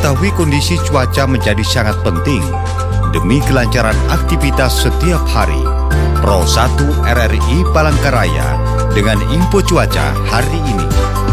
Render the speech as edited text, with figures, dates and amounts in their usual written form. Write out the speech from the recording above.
Mengetahui kondisi cuaca menjadi sangat penting demi kelancaran aktivitas setiap hari. Pro 1 RRI Palangkaraya dengan info cuaca hari ini.